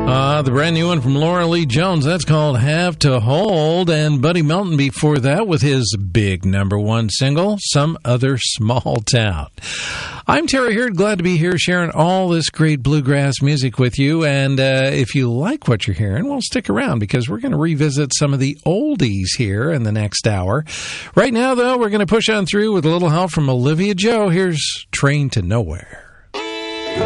The brand new one from Laura Lee Jones. That's called Have to Hold. And Buddy Melton before that with his big #1 single, Some Other Small Town. I'm Terry Hurd. Glad to be here sharing all this great bluegrass music with you. And if you like what you're hearing, well, stick around because we're going to revisit some of the oldies here in the next hour. Right now, though, we're going to push on through with a little help from Olivia Joe. Here's Train to Nowhere.